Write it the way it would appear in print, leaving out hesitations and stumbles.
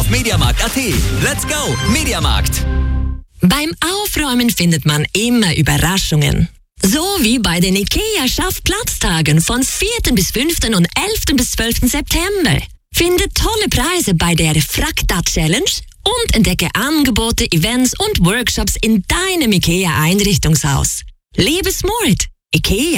mediamarkt.at. Let's go, Mediamarkt! Beim Aufräumen findet man immer Überraschungen. So wie bei den IKEA-Schaffplatztagen von 4. bis 5. und 11. bis 12. September. Finde tolle Preise bei der Frakta-Challenge und entdecke Angebote, Events und Workshops in deinem IKEA-Einrichtungshaus. Lebe smart. IKEA.